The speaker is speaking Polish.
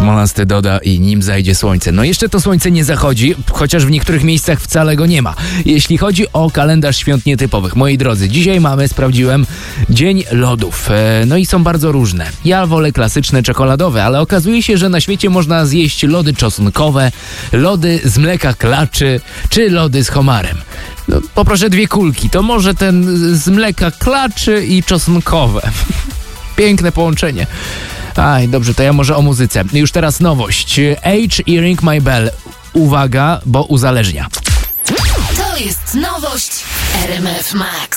Smolasty doda i nim zajdzie słońce. No jeszcze to słońce nie zachodzi, chociaż w niektórych miejscach wcale go nie ma. Jeśli chodzi o kalendarz świąt nietypowych, moi drodzy, dzisiaj mamy, sprawdziłem, Dzień Lodów. No i są bardzo różne. Ja wolę klasyczne czekoladowe, ale okazuje się, że na świecie można zjeść lody czosnkowe, lody z mleka klaczy, czy lody z homarem. No, poproszę 2 kulki, to może ten z mleka klaczy i czosnkowe. Piękne połączenie. Aj, dobrze, to ja może o muzyce. Już teraz nowość. Age i Ring My Bell. Uwaga, bo uzależnia. To jest nowość RMF Max.